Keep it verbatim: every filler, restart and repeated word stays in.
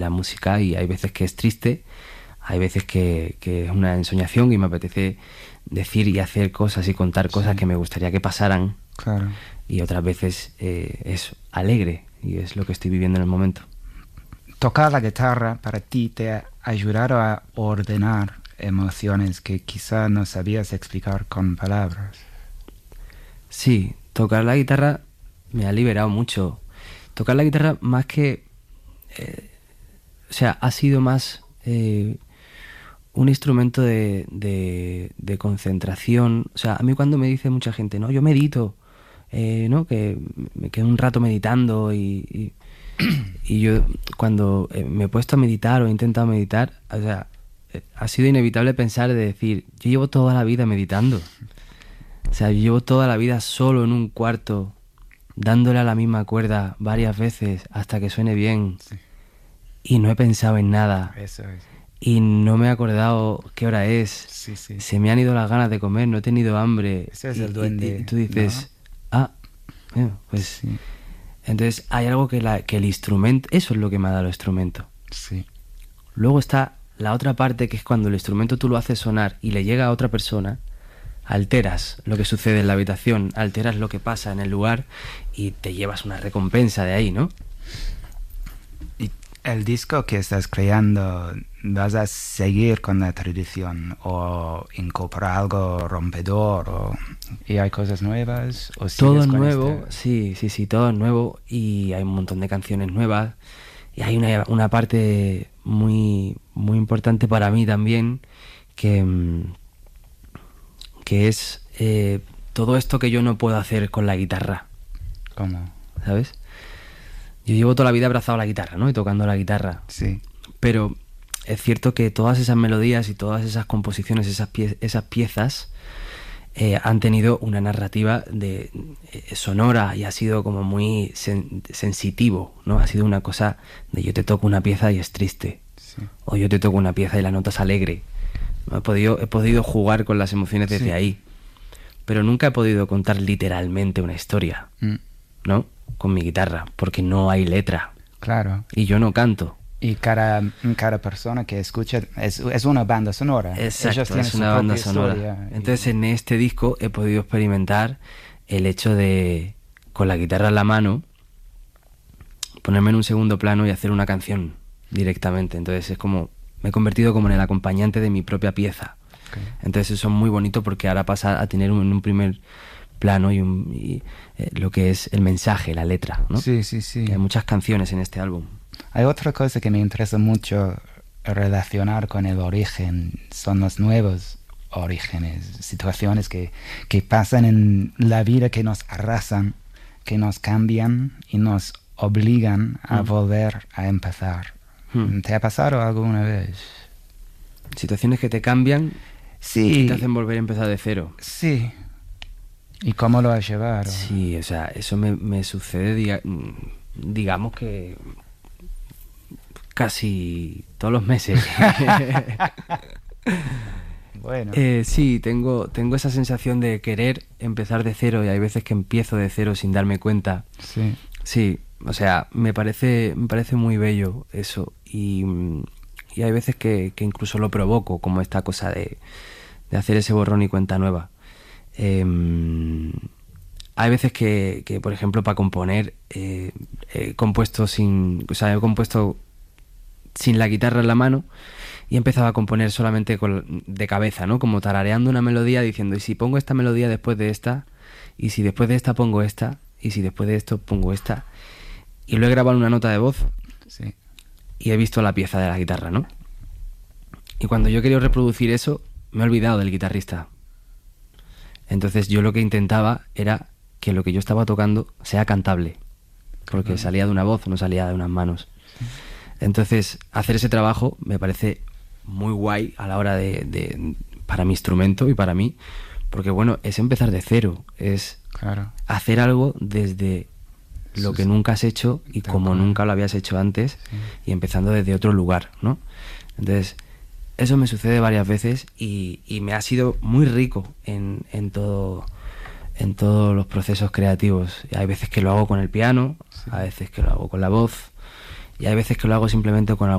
la música, y hay veces que es triste, hay veces que, que es una ensoñación y me apetece decir y hacer cosas y contar cosas sí. que me gustaría que pasaran. Claro. Y otras veces eh, es alegre y es lo que estoy viviendo en el momento. Tocar la guitarra para ti te ha ayudado a ordenar emociones que quizá no sabías explicar con palabras. Sí, tocar la guitarra me ha liberado mucho. Tocar la guitarra más que... Eh, o sea, ha sido más eh, un instrumento de, de, de concentración. O sea, a mí cuando me dice mucha gente, no, yo medito, eh, ¿no? Que me quedo un rato meditando y... y y yo cuando me he puesto a meditar o he intentado meditar, o sea, ha sido inevitable pensar de decir, yo llevo toda la vida meditando. O sea, yo llevo toda la vida solo en un cuarto, dándole a la misma cuerda varias veces hasta que suene bien. Sí. Y no he pensado en nada. Eso es. Y no me he acordado qué hora es. Sí, sí. Se me han ido las ganas de comer, no he tenido hambre. Ese es y, el duende. Y, y tú dices, ¿no? ah, bueno, pues... Sí. Entonces hay algo que, la, que el instrumento, eso es lo que me ha dado el instrumento. Sí. Luego está la otra parte, que es cuando el instrumento tú lo haces sonar y le llega a otra persona, alteras lo que sucede en la habitación, alteras lo que pasa en el lugar y te llevas una recompensa de ahí, ¿no? Y el disco que estás creando, ¿vas a seguir con la tradición o incorporar algo rompedor o y hay cosas nuevas? ¿O todo nuevo, este... sí, sí, sí, todo nuevo, y hay un montón de canciones nuevas y hay una, una parte muy, muy importante para mí también que, que es eh, todo esto que yo no puedo hacer con la guitarra. ¿Cómo? ¿Sabes? Yo llevo toda la vida abrazado a la guitarra, ¿no? Y tocando la guitarra. Sí. Pero es cierto que todas esas melodías y todas esas composiciones, esas, pie- esas piezas eh, han tenido una narrativa de, eh, sonora y ha sido como muy sen- sensitivo, ¿no? Ha sido una cosa de yo te toco una pieza y es triste. Sí. O yo te toco una pieza y la nota es alegre. ¿No? He podido, he podido jugar con las emociones desde sí. ahí. Pero nunca he podido contar literalmente una historia, mm. ¿no? Con mi guitarra, porque no hay letra. Claro. Y yo no canto. Y cada, cada persona que escucha es, es una banda sonora. Exacto, es una banda sonora. Entonces y... en este disco he podido experimentar el hecho de, con la guitarra en la mano, ponerme en un segundo plano y hacer una canción directamente. Entonces es como, me he convertido como en el acompañante de mi propia pieza. Okay. Entonces eso es muy bonito porque ahora pasa a tener un, un primer plano y, un, y eh, lo que es el mensaje, la letra, ¿no? Sí, sí, sí. Que hay muchas canciones en este álbum. Hay otra cosa que me interesa mucho relacionar con el origen, son los nuevos orígenes, situaciones que, que pasan en la vida que nos arrasan, que nos cambian y nos obligan a mm. volver a empezar. Mm. ¿Te ha pasado alguna vez? Situaciones que te cambian sí. y te hacen volver a empezar de cero. Sí. ¿Y cómo lo has llevado? Sí, o sea, eso me, me sucede, diga, digamos que casi todos los meses. Bueno. Eh, sí, tengo, tengo esa sensación de querer empezar de cero y hay veces que empiezo de cero sin darme cuenta. Sí. Sí, o sea, me parece, me parece muy bello eso y, y hay veces que, que incluso lo provoco, como esta cosa de, de hacer ese borrón y cuenta nueva. Eh, hay veces que, que, por ejemplo, para componer eh, he compuesto sin, o sea, he compuesto sin la guitarra en la mano y empezaba a componer solamente con, de cabeza, ¿no? Como tarareando una melodía diciendo, ¿y si pongo esta melodía después de esta? ¿Y si después de esta pongo esta? ¿Y si después de esto pongo esta? Y lo he grabado en una nota de voz. Sí. Y he visto la pieza de la guitarra, ¿no? Y cuando yo he querido reproducir eso, me he olvidado del guitarrista. Entonces yo lo que intentaba era que lo que yo estaba tocando sea cantable, porque claro. salía de una voz, no salía de unas manos. Entonces hacer ese trabajo me parece muy guay a la hora de, de para mi instrumento y para mí, porque bueno, es empezar de cero, es claro. hacer algo desde lo Eso que es... nunca has hecho y como cual. nunca lo habías hecho antes, sí. y empezando desde otro lugar, ¿no? Entonces eso me sucede varias veces y, y me ha sido muy rico en, en todo en todos los procesos creativos. Hay veces que lo hago con el piano, sí. a veces que lo hago con la voz y hay veces que lo hago simplemente con